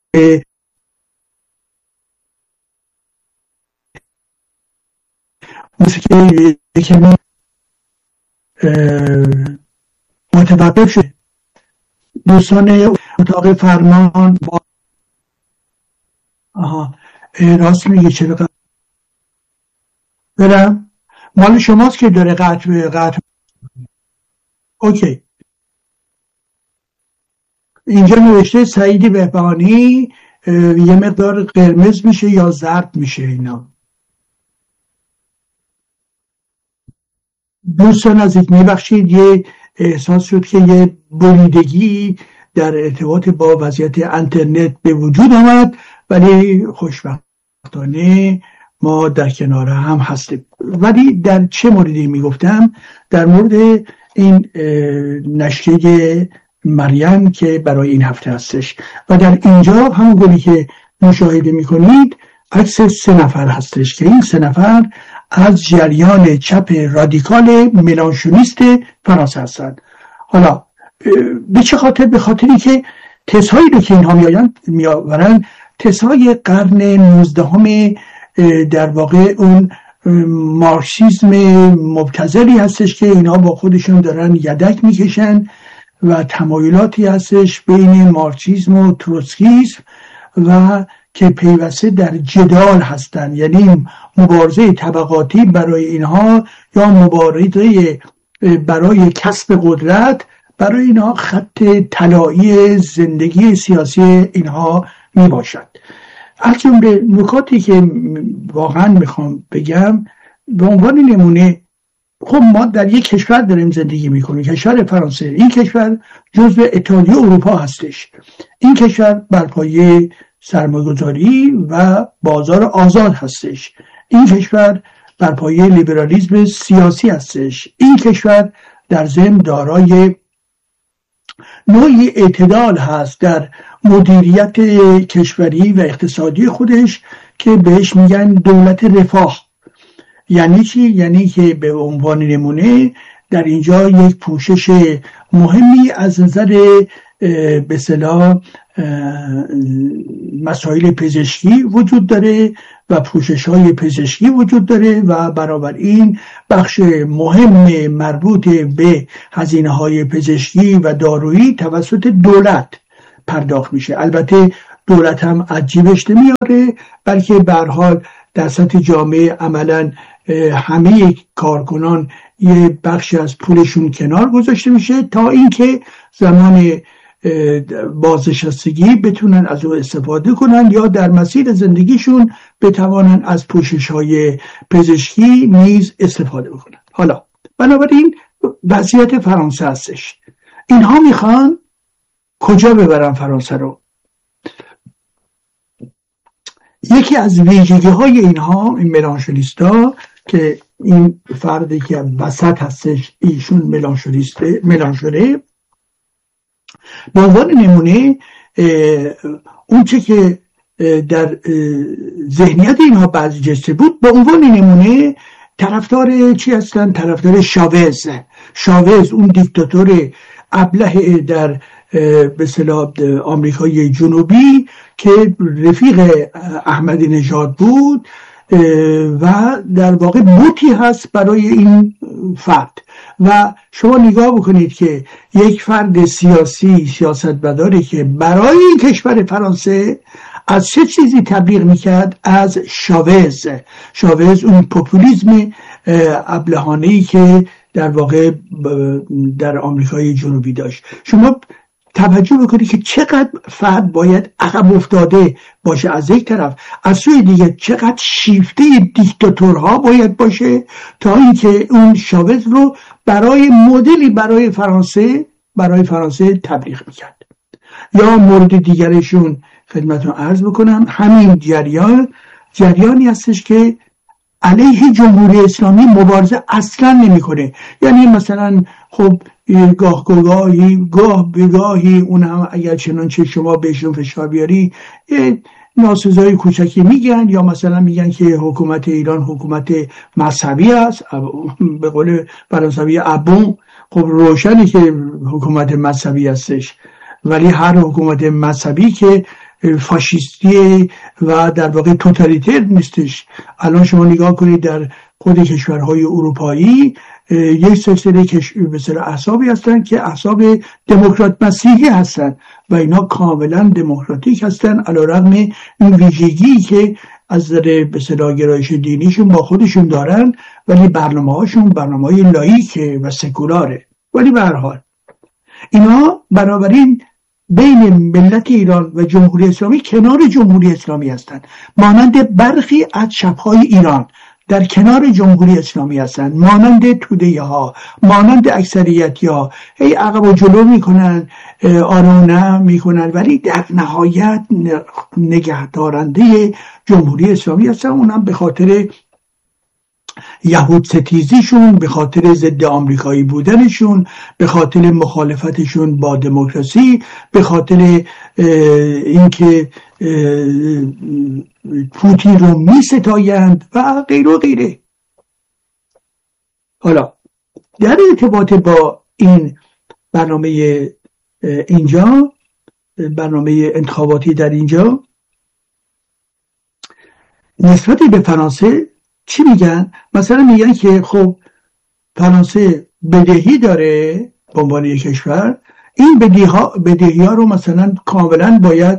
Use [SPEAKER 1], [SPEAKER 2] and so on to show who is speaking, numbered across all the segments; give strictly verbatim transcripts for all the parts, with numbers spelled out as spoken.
[SPEAKER 1] موسیقی کمی متوقف شد. دوستان اتاق فرمان با آها راست میگه چرا برم مال شماست که داره قطع قطع. اوکی، اینجا نوشته سعیدی بهبانی، یه مقدار قرمز میشه یا زرد میشه اینا. دوستان عزیز میبخشید، یه احساس شد که یه بریدگی در ارتباط با وضعیت اینترنت به وجود آمد، ولی خوشبختانه ما در کنار هم هستیم. ولی در چه موردی میگفتم؟ در مورد این نشریه مریم که برای این هفته هستش و در اینجا همون گونه که مشاهده میکنید عکس سه نفر هستش که این سه نفر از جریان چپ رادیکال ملانشونیست فرانسه هستند. حالا به چه خاطر؟ به خاطری که تزهایی رو که اینها میآورن تزهای قرن نوزدهم در واقع اون مارکسیسم مبتذلی هستش که اینها با خودشون دارن یدک میکشن و تمایلاتی هستش بین مارکسیسم و تروتسکیسم و که پیوسته در جدال هستن، یعنی مبارزه طبقاتی برای اینها یا مبارزه برای کسب قدرت برای اینها خط طلایی زندگی سیاسی اینها می باشد. از جمله نکاتی که واقعا میخوام بگم به عنوان نمونه، خب ما در یک کشور داریم زندگی میکنیم، کشور فرانسه. این کشور جزو اتحادیه اروپا هستش. این کشور بر پایه سرمایه‌گذاری و بازار آزاد هستش. این کشور بر پایه لیبرالیسم سیاسی هستش. این کشور در ضمن دارای نوعی اعتدال هست در مدیریت کشوری و اقتصادی خودش که بهش میگن دولت رفاه. یعنی چی؟ یعنی که به عنوان نمونه در اینجا یک پوشش مهمی از نظر به اصطلاح مسائل پزشکی وجود داره و پوشش های پزشکی وجود داره و بنابراین بخش مهم مربوط به هزینه های پزشکی و دارویی توسط دولت پرداخت میشه. البته دولت هم از جیبش نمیاره، بلکه به هر حال در سطح جامعه عملا همه کارکنان یه بخشی از پولشون کنار گذاشته میشه تا اینکه زمان بازنشستگی بتونن از اون استفاده کنن یا در مسیر زندگیشون بتوانن از پوشش های پزشکی نیز استفاده بکنن. حالا بنابراین وضعیت فرانسه هستش. اینها میخوان کجا ببرن فرانسه رو؟ یکی از ویژگی های اینها، این ملانشونیستا که این فردی که وسط هستش ایشون ملانشونیسته ملانشونه، به عنوان نمونه اون چه که در ذهنیت اینها بعضی جسته بود، به عنوان نمونه طرفدار چی هستن؟ طرفدار شاوز. شاوز اون دیکتاتور ابله در به اصطلاح آمریکای جنوبی که رفیق احمدی نژاد بود و در واقع بوتی هست برای این فرد. و شما نگاه بکنید که یک فرد سیاسی سیاستمداری که برای کشور فرانسه از چه چیزی تبلیغ میکرد؟ از شاوز. شاوز اون پوپولیسم ابلهانه‌ای که در واقع در آمریکای جنوبی داشت. شما توجه بکنید که چقدر فرد باید عقب افتاده باشه از یک طرف، از سوی دیگه چقدر شیفته دیکتاتورها باید باشه تا اینکه اون شاوز رو برای مدلی برای فرانسه برای فرانسه تبلیغ میکرد. یا مورد دیگرشون خدمتتون عرض بکنم، همین جریان جریانی هستش که علیه جمهوری اسلامی مبارزه اصلا نمیکنه. یعنی مثلا خب گاه گاهی گاه بگاهی اون هم اگر چنانچه شما بهشون فشار بیاری ناسزای کوچکی میگن، یا مثلا میگن که حکومت ایران حکومت مذهبی است، به قول فرانسوی ابون. خب روشنه که حکومت مذهبی هستش، ولی هر حکومت مذهبی که فاشیستی و در واقع توتالیتر نیستش. الان شما نگاه کنید در خود کشورهای اروپایی یک سلسله مثل احزابی هستن که احزاب دموکرات مسیحی هستن و اینا کاملا دموکراتیک هستن، علیرغم این ویژگی که از نظر به اصطلاح گرایش دینیشون با خودشون دارن، ولی برنامه‌هاشون برنامه‌های لاییکه و سکولاره. ولی به هر حال اینا بنابراین بین ملت ایران و جمهوری اسلامی کنار جمهوری اسلامی هستند، مانند برخی از چپ‌های ایران در کنار جمهوری اسلامی هستند، مانند توده ها، مانند اکثریتی ها، هی عقب و جلو میکنن، آره و نه میکنن، ولی در نهایت نگهدارنده جمهوری اسلامی هستن. اونم به خاطر یهود ستیزیشون، به خاطر ضد آمریکایی بودنشون، به خاطر مخالفتشون با دموکراسی، به خاطر اینکه پوتین رو می ستایند و غیر و غیره. حالا در ارتباط با این برنامه اینجا، برنامه انتخاباتی در اینجا، نسبت به فرانسه چی میگن؟ مثلا میگن که خب فرانسه بدهی داره به عنوان یک کشور، این بدهی ها بدهی ها رو مثلا کاملا باید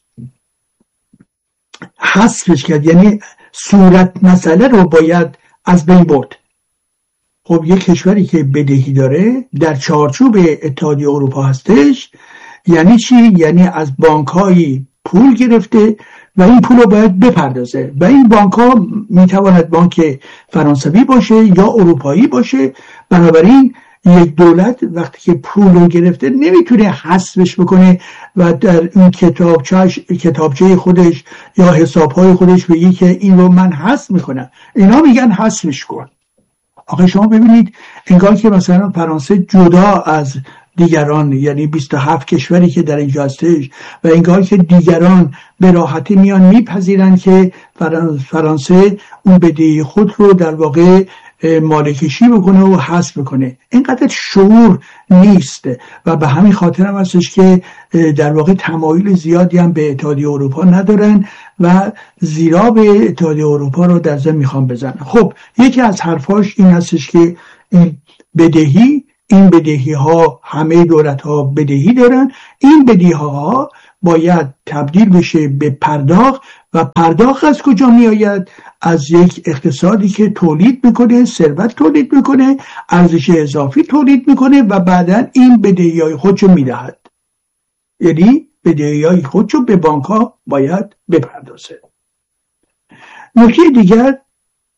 [SPEAKER 1] حذفش کرد، یعنی صورت مسئله رو باید از بین برد. خب یک کشوری که بدهی داره در چارچوب اتحادیه اروپا هستش، یعنی چی؟ یعنی از بانک‌های پول گرفته و این پول رو باید بپردازه و این بانک ها میتواند بانک فرانسوی باشه یا اروپایی باشه. بنابراین یک دولت وقتی که پول رو گرفته نمیتونه حذفش بکنه و در این کتابچه خودش یا حسابهای خودش بگه که این رو من حذف میکنم. اینا میگن حذفش کن. آخه شما ببینید انگار که مثلا فرانسه جدا از دیگران، یعنی بیست و هفت کشوری که در اینجا هستش، و انگار که دیگران به راحتی میان میپذیرن که فرانسه اون بدهی خود رو در واقع مالکشی بکنه و حذف بکنه. اینقدر شعور نیست و به همین خاطر هم هستش که در واقع تمایل زیادی هم به اتحادیه اروپا ندارن و زیرا به اتحادیه اروپا رو در ضمن میخوان بزنن. خب یکی از حرفاش این هستش که این بدهی این بدهی ها، همه دولت ها بدهی دارن، این بدهی ها باید تبدیل بشه به پرداخت و پرداخت از کجا می آید؟ از یک اقتصادی که تولید میکنه، ثروت تولید میکنه، ارزش اضافی تولید میکنه و بعداً این بدهی های خودشو میدهد. یعنی بدهی های خودشو به بانک ها باید بپردازه. نکته دیگر